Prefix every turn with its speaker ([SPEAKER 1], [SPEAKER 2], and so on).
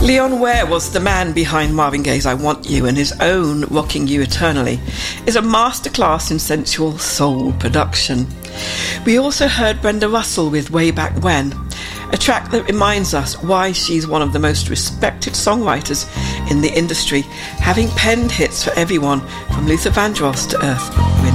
[SPEAKER 1] Leon Ware was the man behind Marvin Gaye's I Want You, and his own Rocking You Eternally is a masterclass in sensual soul production. We also heard Brenda Russell with Way Back When, a track that reminds us why she's one of the most respected songwriters in the industry, having penned hits for everyone from Luther Vandross to Earth, Wind